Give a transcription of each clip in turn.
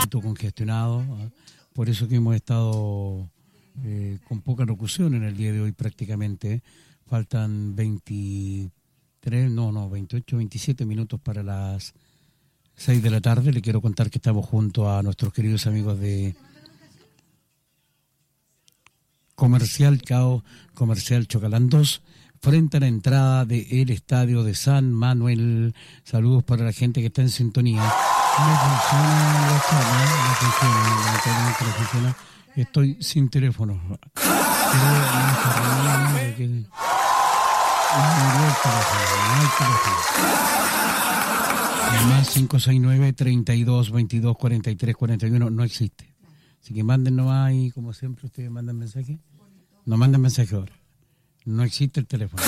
poquito congestionado, por eso que hemos estado con poca locución en el día de hoy prácticamente. Faltan 28, 27 minutos para las 6 de la tarde. Le quiero contar que estamos junto a nuestros queridos amigos de Comercial Chocalán 2, frente a la entrada del estadio de San Manuel. Saludos para la gente que está en sintonía. No funciona. Estoy sin teléfono. Además 569-32-22-43-41 no existe. Así que manden nomás y como siempre ustedes mandan mensaje. No manden mensaje ahora. No existe el teléfono.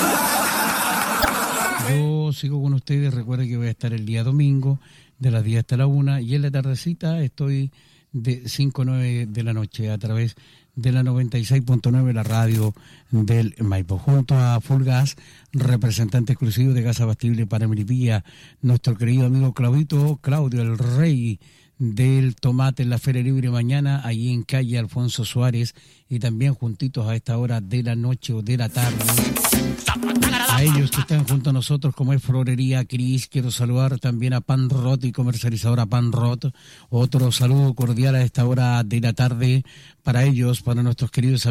Yo sigo con ustedes. Recuerden que voy a estar el día domingo de las 10 hasta la 1 y en la tardecita estoy de 5 a 9 de la noche a través de la 96.9, la radio del Maipo, junto a Full Gas, representante exclusivo de gas abastible para Melipilla, nuestro querido amigo Claudio, el rey del tomate en la Feria Libre mañana, allí en calle Alfonso Suárez, y también juntitos a esta hora de la noche o de la tarde. A ellos que están junto a nosotros, como es Florería Cris, quiero saludar también a Pan Rot y comercializadora Pan Rot. Otro saludo cordial a esta hora de la tarde para ellos, para nuestros queridos amigos